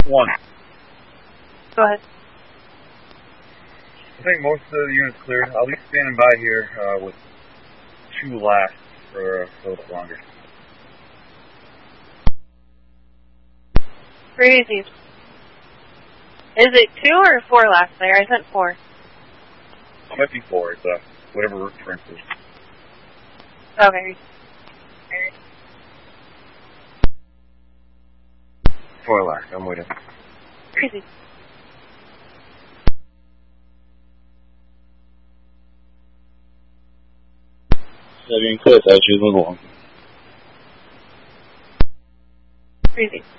1. Go ahead. I think most of the units cleared. I'll be standing by here with 2 last for a little bit longer. Crazy. Is it 2 or 4 last there? I sent 4. It might be 4. It's whatever route print is. Okay. 4 last. I'm waiting. Crazy. 下边客才学生网。 Crazy.